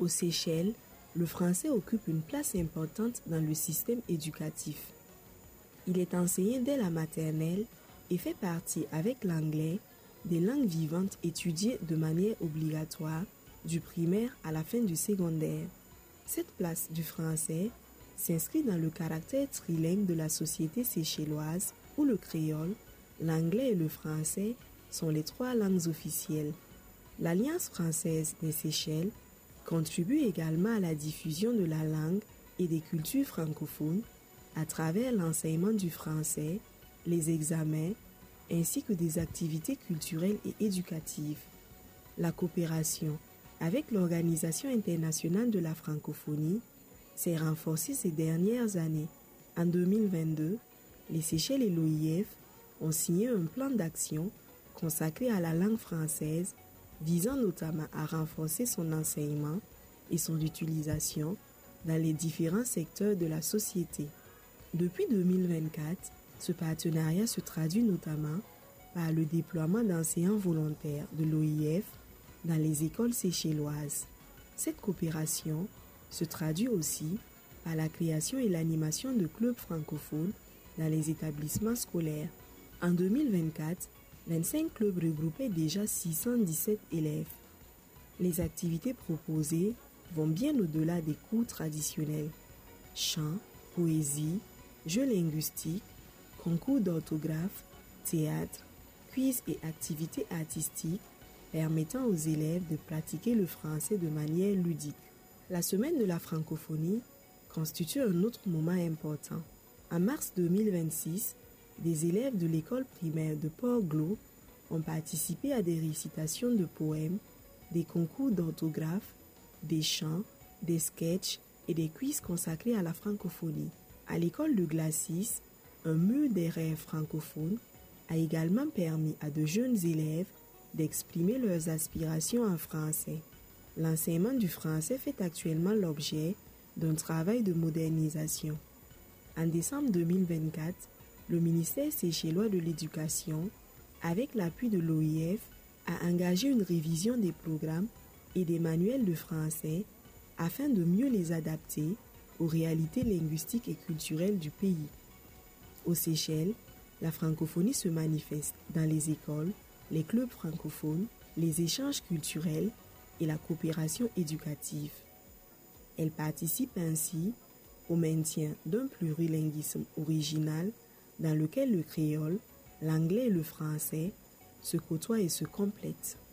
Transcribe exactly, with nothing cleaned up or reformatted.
Aux Seychelles, le français occupe une place importante dans le système éducatif. Il est enseigné dès la maternelle et fait partie, avec l'anglais, des langues vivantes étudiées de manière obligatoire du primaire à la fin du secondaire. Cette place du français s'inscrit dans le caractère trilingue de la société séchelloise où le créole, l'anglais et le français sont les trois langues officielles. L'Alliance française des Seychelles contribue également à la diffusion de la langue et des cultures francophones à travers l'enseignement du français, les examens, ainsi que des activités culturelles et éducatives. La coopération avec l'Organisation internationale de la francophonie s'est renforcée ces dernières années. En deux mille vingt-deux, les Seychelles et l'O I F ont signé un plan d'action consacré à la langue française, visant notamment à renforcer son enseignement et son utilisation dans les différents secteurs de la société. Depuis deux mille vingt-quatre, ce partenariat se traduit notamment par le déploiement d'enseignants volontaires de l'O I F dans les écoles séchelloises. Cette coopération se traduit aussi par la création et l'animation de clubs francophones dans les établissements scolaires. En deux mille vingt-quatre, vingt-cinq clubs regroupaient déjà six cent dix-sept élèves. Les activités proposées vont bien au-delà des cours traditionnels. Chant, poésie, jeux linguistiques, concours d'orthographe, théâtre, quiz et activités artistiques permettant aux élèves de pratiquer le français de manière ludique. La semaine de la francophonie constitue un autre moment important. En mars deux mille vingt-six, des élèves de l'école primaire de Port-Glo ont participé à des récitations de poèmes, des concours d'orthographe, des chants, des sketchs et des quiz consacrés à la francophonie. À l'école de Glacis, un mur des rêves francophones a également permis à de jeunes élèves d'exprimer leurs aspirations en français. L'enseignement du français fait actuellement l'objet d'un travail de modernisation. En décembre deux mille vingt-quatre, le ministère séchellois de l'Éducation, avec l'appui de l'O I F, a engagé une révision des programmes et des manuels de français afin de mieux les adapter aux réalités linguistiques et culturelles du pays. Aux Seychelles, la francophonie se manifeste dans les écoles, les clubs francophones, les échanges culturels et la coopération éducative. Elle participe ainsi au maintien d'un plurilinguisme original dans lequel le créole, l'anglais et le français se côtoient et se complètent.